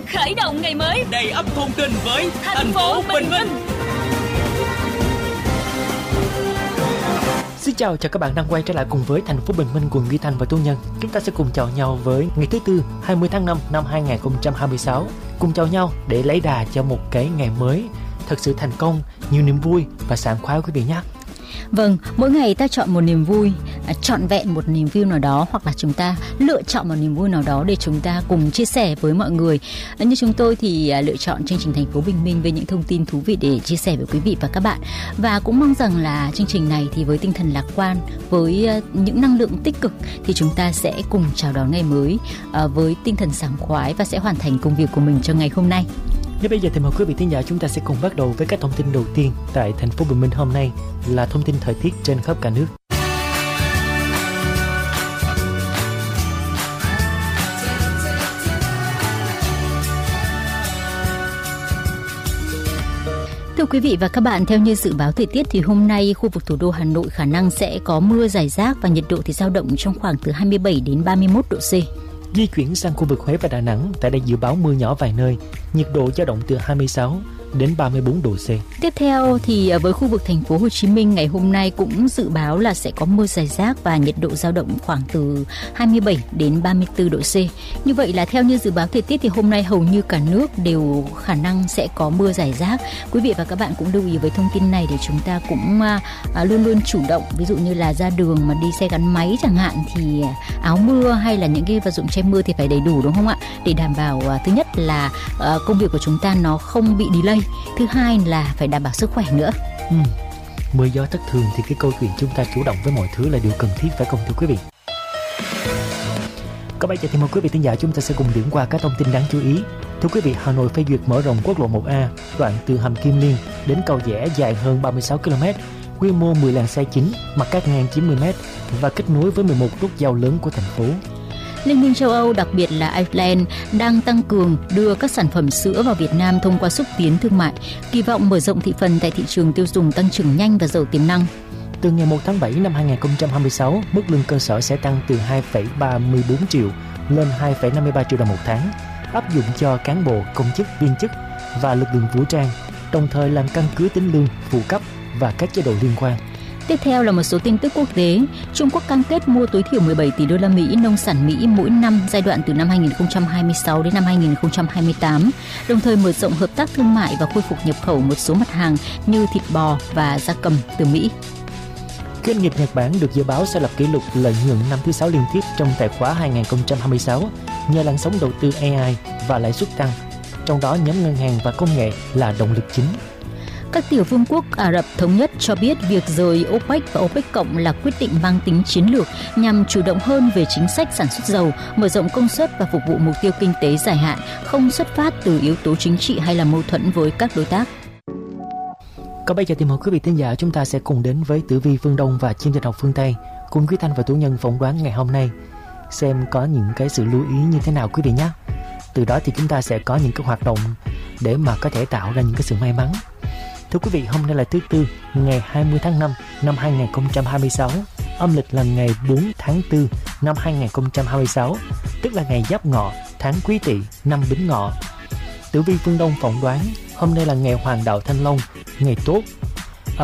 khởi động ngày mới đầy ắp thông tin với thành phố Bình Minh. Xin chào các bạn đang quay trở lại cùng với thành phố Bình Minh, quận Duy Thành và Tú Nhân. Chúng ta sẽ cùng chào nhau với ngày thứ Tư 20 tháng 5 năm 2026. Cùng chào nhau để lấy đà cho một cái ngày mới thật sự thành công, nhiều niềm vui và sảng khoái quý vị nhé. Vâng, mỗi ngày ta chọn một niềm vui, trọn vẹn một niềm vui nào đó, hoặc là chúng ta lựa chọn một niềm vui nào đó để chúng ta cùng chia sẻ với mọi người. Như chúng tôi thì lựa chọn chương trình Thành phố Bình Minh với những thông tin thú vị để chia sẻ với quý vị và các bạn. Và cũng mong rằng là chương trình này thì với tinh thần lạc quan, với những năng lượng tích cực thì chúng ta sẽ cùng chào đón ngày mới với tinh thần sảng khoái và sẽ hoàn thành công việc của mình cho ngày hôm nay. Ngay bây giờ thì mời quý vị thính giả chúng ta sẽ cùng bắt đầu với các thông tin đầu tiên tại thành phố Bình Minh hôm nay là thông tin thời tiết trên khắp cả nước. Thưa quý vị và các bạn, theo như dự báo thời tiết thì hôm nay khu vực thủ đô Hà Nội khả năng sẽ có mưa rải rác và nhiệt độ thì dao động trong khoảng từ 27 đến 31 độ C. Di chuyển sang khu vực Huế và Đà Nẵng, tại đây dự báo mưa nhỏ vài nơi, nhiệt độ dao động từ 26 đến 34 độ C. Tiếp theo thì với khu vực thành phố Hồ Chí Minh ngày hôm nay cũng dự báo là sẽ có mưa rải rác và nhiệt độ dao động khoảng từ 27 đến 34 độ C. Như vậy là theo như dự báo thời tiết thì hôm nay hầu như cả nước đều khả năng sẽ có mưa rải rác. Quý vị và các bạn cũng lưu ý với thông tin này để chúng ta cũng luôn luôn chủ động. Ví dụ như là ra đường mà đi xe gắn máy chẳng hạn thì áo mưa hay là những cái vật dụng che mưa thì phải đầy đủ, đúng không ạ? Để đảm bảo thứ nhất là công việc của chúng ta nó không bị delay. Thứ hai là phải đảm bảo sức khỏe nữa. Mưa gió thất thường thì cái câu chuyện chúng ta chủ động với mọi thứ là điều cần thiết, phải không thưa quý vị? Còn bây giờ thì mời quý vị thính giả chúng ta sẽ cùng điểm qua các thông tin đáng chú ý. Thưa quý vị, Hà Nội phê duyệt mở rộng quốc lộ 1A đoạn từ hầm Kim Liên đến cầu Giẽ dài hơn 36 km, quy mô 10 làn xe chính, mặt cắt ngang 90 m và kết nối với 11 nút giao lớn của thành phố. Liên minh châu Âu, đặc biệt là Ireland, đang tăng cường đưa các sản phẩm sữa vào Việt Nam thông qua xúc tiến thương mại, kỳ vọng mở rộng thị phần tại thị trường tiêu dùng tăng trưởng nhanh và giàu tiềm năng. Từ ngày 1 tháng 7 năm 2026, mức lương cơ sở sẽ tăng từ 2,34 triệu lên 2,53 triệu đồng một tháng, áp dụng cho cán bộ, công chức, viên chức và lực lượng vũ trang, đồng thời làm căn cứ tính lương, phụ cấp và các chế độ liên quan. Tiếp theo là một số tin tức quốc tế. Trung Quốc cam kết mua tối thiểu 17 tỷ đô la Mỹ nông sản Mỹ mỗi năm giai đoạn từ năm 2026 đến năm 2028, đồng thời mở rộng hợp tác thương mại và khôi phục nhập khẩu một số mặt hàng như thịt bò và gia cầm từ Mỹ. Doanh nghiệp Nhật Bản được dự báo sẽ lập kỷ lục lợi nhuận năm thứ 6 liên tiếp trong tài khóa 2026 nhờ làn sóng đầu tư AI và lãi suất tăng, trong đó nhóm ngân hàng và công nghệ là động lực chính. Các tiểu vương quốc Ả Rập Thống Nhất cho biết việc rời OPEC và OPEC cộng là quyết định mang tính chiến lược nhằm chủ động hơn về chính sách sản xuất dầu, mở rộng công suất và phục vụ mục tiêu kinh tế dài hạn, không xuất phát từ yếu tố chính trị hay là mâu thuẫn với các đối tác. Còn bây giờ thì mời quý vị thính giả chúng ta sẽ cùng đến với Tử Vi phương Đông và chương trình học phương Tây cùng Quý Thanh và Tú Nhân phỏng đoán ngày hôm nay, xem có những cái sự lưu ý như thế nào quý vị nhé. Từ đó thì chúng ta sẽ có những cái hoạt động để mà có thể tạo ra những cái sự may mắn. Thưa quý vị, hôm nay là thứ Tư, ngày 20 tháng 5 năm 2026, âm lịch là ngày 4 tháng 4 năm 2026, tức là ngày Giáp Ngọ, tháng Quý Tỵ, năm Bính Ngọ. Tử vi phương Đông phỏng đoán, hôm nay là ngày Hoàng đạo Thanh Long, ngày tốt,